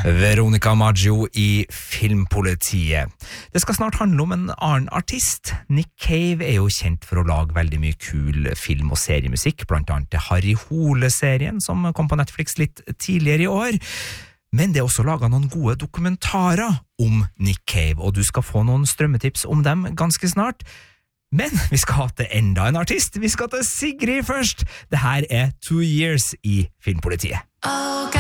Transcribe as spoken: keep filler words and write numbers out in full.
Veronica Maggio i Filmpolitiet. Det skal snart handle om en annen artist. Nick Cave er jo kjent for å lage veldig mye kul film- og seriemusikk, blant annet til Harry Hole-serien som kom på Netflix litt tidligere i år. Men det er også laget noen gode dokumentarer om Nick Cave, og du skal få noen strømmetips om dem ganske snart. Men vi skal ha til enda en artist. Vi skal til Sigrid først. Det her er Two Years i Filmpolitiet. Oh,